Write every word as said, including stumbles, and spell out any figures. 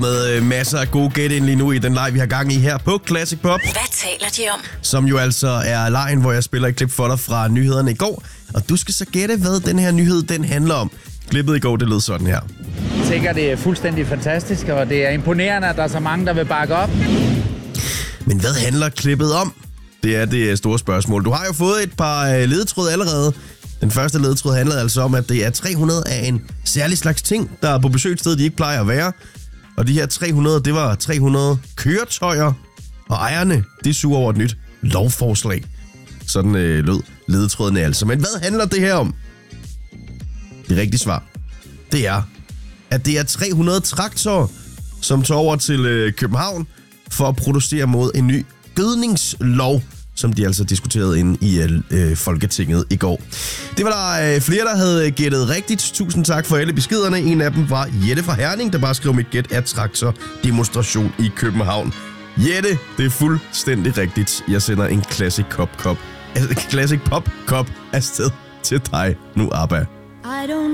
Med øh, masser af gode gæt ind lige nu i den leg, vi har gang i her på Classic Pop. Hvad taler de om? Som jo altså er lejen, hvor jeg spiller et klip for dig fra nyhederne i går. Og du skal så gætte, hvad den her nyhed den handler om. Klippet i går, det lød sådan her. Jeg tænker, det er fuldstændig fantastisk, og det er imponerende, at der er så mange, der vil bakke op. Men hvad handler klippet om? Det er det store spørgsmål. Du har jo fået et par ledetråd allerede. Den første ledetråd handlede altså om, at det er tre hundrede af en særlig slags ting, der er på besøg et sted, de ikke plejer at være. Og de her tre hundrede, det var tre hundrede køretøjer. Og ejerne, de suger over et nyt lovforslag. Sådan øh, lød ledetrådene altså. Men hvad handler det her om? Det rigtige svar, det er, at det er tre hundrede traktorer, som tager over til øh, København for at producere mod en ny gødningslov, som de altså diskuterede inde i øh, Folketinget i går. Det var der øh, flere, der havde gættet rigtigt. Tusind tak for alle beskederne. En af dem var Jette fra Herning, der bare skrev mit gæt af traktordemonstration i København. Jette, det er fuldstændig rigtigt. Jeg sender en Classic Pop Cup, Classic Pop Cup afsted til dig nu, ABBA. I don't